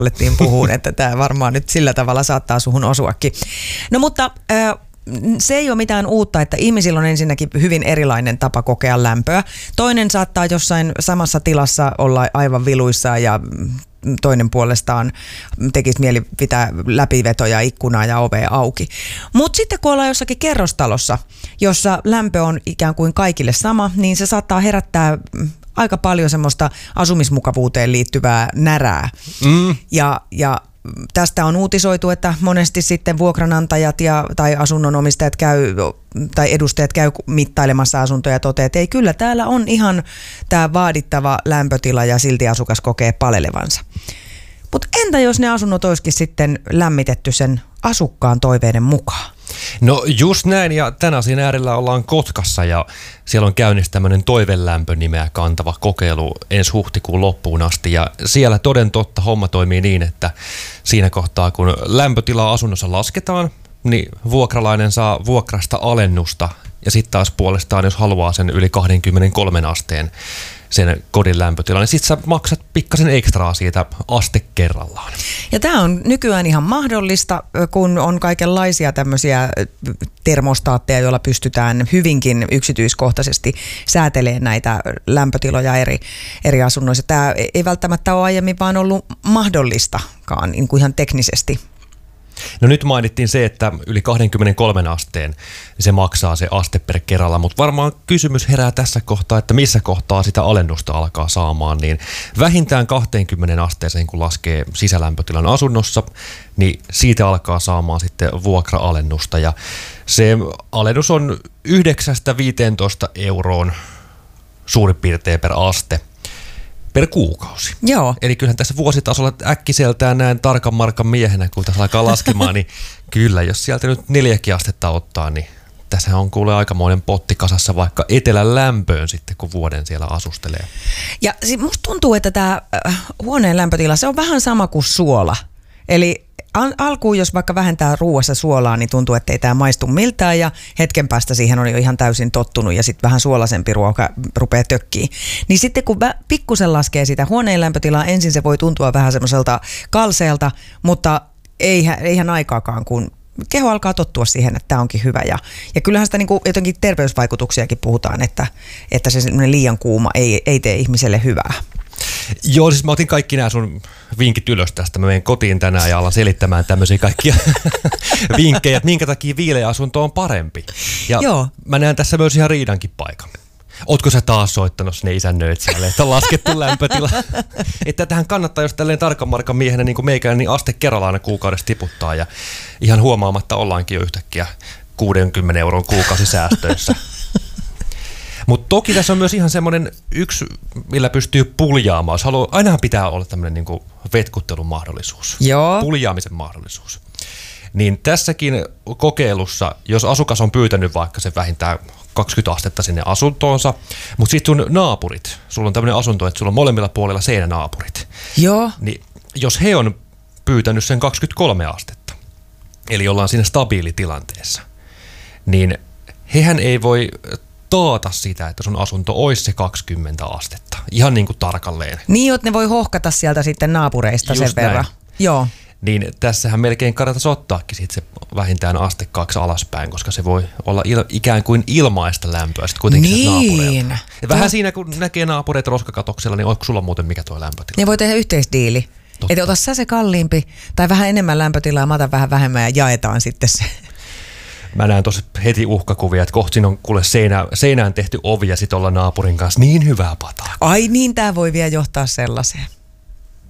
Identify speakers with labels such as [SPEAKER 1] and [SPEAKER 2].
[SPEAKER 1] alettiin puhua, että tämä varmaan nyt sillä tavalla saattaa suhun osuakin. No mutta se ei ole mitään uutta, että ihmisillä on ensinnäkin hyvin erilainen tapa kokea lämpöä. Toinen saattaa jossain samassa tilassa olla aivan viluissaan ja toinen puolestaan tekisi mieli pitää läpivetoja, ikkunaa ja ovea auki. Mutta sitten kun ollaan jossakin kerrostalossa, jossa lämpö on ikään kuin kaikille sama, niin se saattaa herättää aika paljon semmoista asumismukavuuteen liittyvää närää. Ja tästä on uutisoitu, että monesti sitten vuokranantajat tai asunnonomistajat tai edustajat käy mittailemassa asuntoja ja toteaa, että ei, kyllä täällä on ihan tämä vaadittava lämpötila ja silti asukas kokee palelevansa. Mutta entä jos ne asunnot olisikin sitten lämmitetty sen asukkaan toiveiden mukaan?
[SPEAKER 2] No just näin, ja tänä asian äärellä ollaan Kotkassa ja siellä on käynnissä tämmöinen toivelämpönimeä kantava kokeilu ensi huhtikuun loppuun asti ja siellä toden totta homma toimii niin, että siinä kohtaa kun lämpötilaa asunnossa lasketaan, niin vuokralainen saa vuokrasta alennusta ja sitten taas puolestaan, jos haluaa sen yli 23 asteen sen kodin lämpötilan, niin sitten sä maksat pikkasen ekstraa siitä aste kerrallaan.
[SPEAKER 1] Ja tämä on nykyään ihan mahdollista, kun on kaikenlaisia tämmöisiä termostaatteja, joilla pystytään hyvinkin yksityiskohtaisesti säätelemään näitä lämpötiloja eri asunnoissa. Tämä ei välttämättä ole aiemmin vaan ollut mahdollistakaan niin kuin ihan teknisesti.
[SPEAKER 2] No nyt mainittiin se, että yli 23 asteen se maksaa se aste per kerralla, mutta varmaan kysymys herää tässä kohtaa, että missä kohtaa sitä alennusta alkaa saamaan, niin vähintään 20 asteeseen kun laskee sisälämpötilan asunnossa, niin siitä alkaa saamaan sitten vuokra-alennusta ja se alennus on 9–15 euroon suurin piirtein per aste. Per kuukausi.
[SPEAKER 1] Joo.
[SPEAKER 2] Eli kyllähän tässä vuositasolla äkkiseltään näin tarkan markan miehenä, kun tässä alkaa laskemaan, niin kyllä, jos sieltä nyt 4 astetta ottaa, niin tässä on kuule aikamoinen potti kasassa vaikka etelän lämpöön sitten, kun vuoden siellä asustelee.
[SPEAKER 1] Ja musta tuntuu, että tämä huoneen lämpötila, se on vähän sama kuin suola. Eli alkuun, jos vaikka vähentää ruuassa suolaa, niin tuntuu, että ei tämä maistu miltään ja hetken päästä siihen on jo ihan täysin tottunut ja sitten vähän suolaisempi ruoka rupeaa tökkiin. Niin sitten kun pikkusen laskee sitä huoneen lämpötilaa, ensin se voi tuntua vähän semmoiselta kalseelta, mutta eihän aikaakaan, kun keho alkaa tottua siihen, että tämä onkin hyvä. Ja kyllähän sitä niinku jotenkin terveysvaikutuksiakin puhutaan, että se liian kuuma ei tee ihmiselle hyvää.
[SPEAKER 2] Joo, siis mä otin kaikki nämä sun vinkit ylös tästä. Mä menen kotiin tänään ja alan selittämään tämmöisiä kaikkia vinkkejä, että minkä takia viileä asunto on parempi. Ja joo. Mä näen tässä myös ihan riidankin paikan. Ootko sä taas soittanut sinne isännöitsijälle, että on laskettu lämpötila? Että tähän kannattaa, jos tälleen tarkan markan miehenä niin kuin meikällä, niin aste kerrallaan aina kuukaudessa tiputtaa. Ja ihan huomaamatta ollaankin jo yhtäkkiä 60 euron kuukausisäästöissä. Mutta toki tässä on myös ihan semmoinen yksi, millä pystyy puljaamaan. Jos haluaa, ainahan pitää olla tämmöinen niinku vetkuttelun mahdollisuus, puljaamisen mahdollisuus. Niin tässäkin kokeilussa, jos asukas on pyytänyt vaikka se vähintään 20 astetta sinne asuntoonsa, mutta sitten sun naapurit, sulla on tämmöinen asunto, että sulla on molemmilla puolilla seinänaapurit.
[SPEAKER 1] Joo.
[SPEAKER 2] Niin jos he on pyytänyt sen 23 astetta, eli ollaan siinä stabiilitilanteessa, niin hehän ei voi taata sitä, että sun asunto olisi se 20 astetta. Ihan niin kuin tarkalleen.
[SPEAKER 1] Niin, että ne voi hohkata sieltä sitten naapureista
[SPEAKER 2] just
[SPEAKER 1] sen verran. Joo.
[SPEAKER 2] Niin tässähän melkein kannattaisi ottaakin sit se vähintään aste 2 alaspäin, koska se voi olla ikään kuin ilmaista lämpöä sitten kuitenkin niin naapureilta. Vähän siinä, kun näkee naapureita roskakatoksella, niin onko sulla muuten mikä tuo lämpötila?
[SPEAKER 1] Ne voi tehdä yhteisdiili. Että ota sä se kalliimpi tai vähän enemmän lämpötilaa, mä otan vähän vähemmän ja jaetaan sitten se.
[SPEAKER 2] Mä näen tosi heti uhkakuvia, että kohta siinä on kuule seinään tehty ovi ja sitten ollaan naapurin kanssa niin hyvää pataa.
[SPEAKER 1] Ai niin, tää voi vielä johtaa sellaiseen.